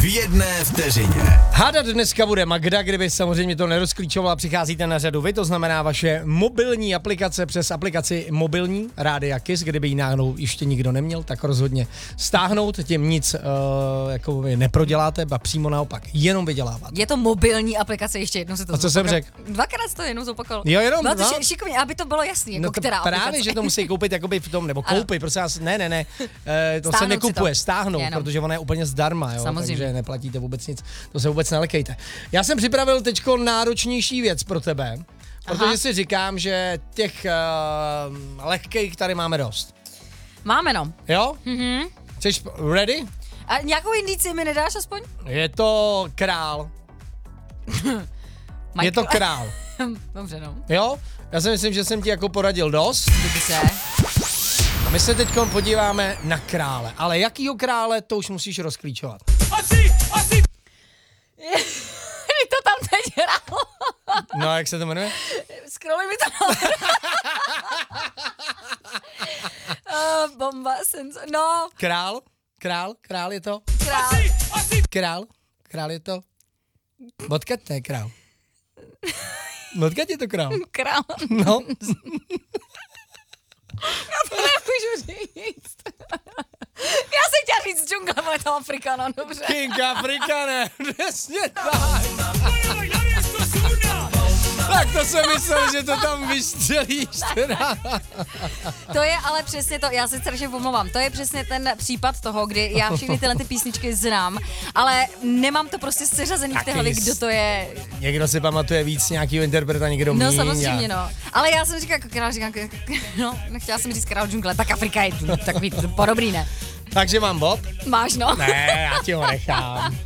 v jedné vteřině. Hádat dneska bude Magda, kdyby samozřejmě to nerozklíčovala, přicházíte na řadu vy, to znamená vaše mobilní aplikace přes aplikaci mobilní Rádia Kiss, kdyby ji náhodou ještě nikdo neměl, tak rozhodně stáhnout, tím nic jako vy neproděláte, a přímo naopak, jenom vyděláváte. Je to mobilní aplikace, ještě jednou se to A co jsem řekl? Dvakrát to jenom zopakoval. Jo, jenom, no. To šikovně, aby to bylo jasný, jako no která právě, aplikace. že to musí koupit jakoby v tom, nebo koupit, prosím vás, ne, to se Stáhnout nekupuje, si to. stáhnout, Jenom. protože ona je úplně zdarma, jo, Samozřejmě. takže neplatíte vůbec nic, to se vůbec nelekejte. Já jsem připravil teďko náročnější věc pro tebe, protože si říkám, že těch lehkejch tady máme dost. Máme, no. Jo? Mhm. Jsi ready? A nějakou indici mi nedáš aspoň? Je to král. Je to král. Dobře, no. Jo? Já si myslím, že jsem ti jako poradil dost. Kdyby se. A my se teď podíváme na krále. Ale jakýho krále, to už musíš rozklíčovat. Mi to tam teď hrálo. No a jak se to jmenuje? Scrolluj mi to. Bomba, no. Král je to? Král. Král je to? Odkud to je král? Odkud je to král? Král. No. Já to nemůžu říct. Já jsem chtěla říct džungle, ale to Afrikana, dobře. King Afrikane, přesně tak. Tak to jsem myslel, že to tam vystřelíš teda. To je ale přesně to, já se strašně pomlouvám, to je přesně ten případ toho, kdy já všechny tyhle ty písničky znám, ale nemám to prostě seřazený v té hlavě, kdo to je. Někdo si pamatuje víc nějakýho interpreta, někdo míň. No samozřejmě, no. Ale já jsem říkala, jako král, no, nechtěla jsem říct král džungle, tak Afrika je takový podobný, ne? Takže mám Bob? Máš, no. Ne, já ti ho nechám.